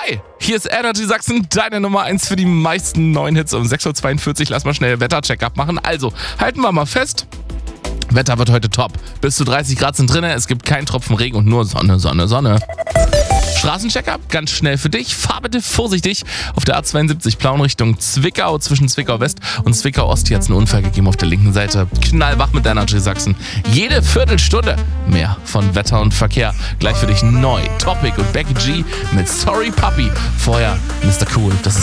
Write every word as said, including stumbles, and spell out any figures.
Hi, hier ist Energy Sachsen, deine Nummer eins für die meisten neuen Hits um sechs Uhr zweiundvierzig. Lass mal schnell Wetter-Check-up machen. Also, halten wir mal fest. Wetter wird heute top. Bis zu dreißig Grad sind drin, es gibt keinen Tropfen Regen und nur Sonne, Sonne, Sonne. Straßencheck-up, ganz schnell für dich. Fahr bitte vorsichtig auf der A zweiundsiebzig Plauen Richtung Zwickau, zwischen Zwickau West und Zwickau Ost. Hier hat es einen Unfall gegeben auf der linken Seite. Knallwach mit Energy Sachsen. Jede Viertelstunde mehr von Wetter und Verkehr. Gleich für dich neu. Topic und Becky G mit Sorry Puppy. Vorher Mister Cool, das ist